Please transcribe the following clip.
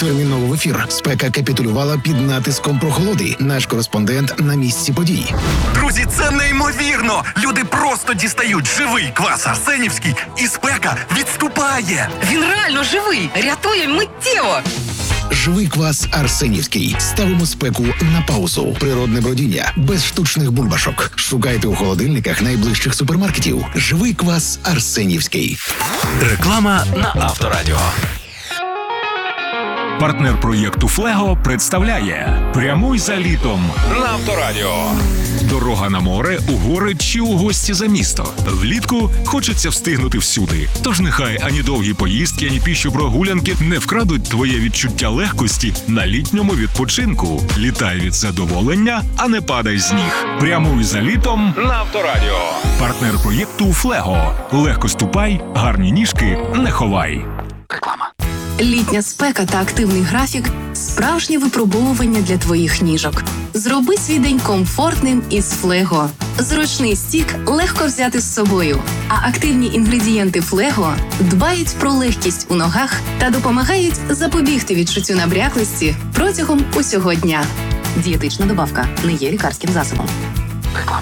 Терміново в ефір. Спека капітулювала під натиском прохолоди. Наш кореспондент на місці подій. Друзі, це неймовірно! Люди просто дістають живий квас арсенівський, і спека відступає. Він реально живий! Рятує миттєво! Живий квас арсенівський. Ставимо спеку на паузу. Природне бродіння. Без штучних бульбашок. Шукайте у холодильниках найближчих супермаркетів. Живий квас арсенівський. Реклама на Авторадіо. Партнер проєкту «Флего» представляє «Прямуй за літом» на Авторадіо. Дорога на море, у гори чи у гості за місто. Влітку хочеться встигнути всюди. Тож нехай ані довгі поїздки, ані піші прогулянки не вкрадуть твоє відчуття легкості на літньому відпочинку. Літай від задоволення, а не падай з ніг. «Прямуй за літом» на Авторадіо. Партнер проєкту «Флего». Легко ступай, гарні ніжки не ховай. Реклама. Літня спека та активний графік – справжнє випробовування для твоїх ніжок. Зроби свій день комфортним із Флего. Зручний стік легко взяти з собою, а активні інгредієнти Флего дбають про легкість у ногах та допомагають запобігти відчуттю набряклості протягом усього дня. Дієтична добавка не є лікарським засобом. Реклама.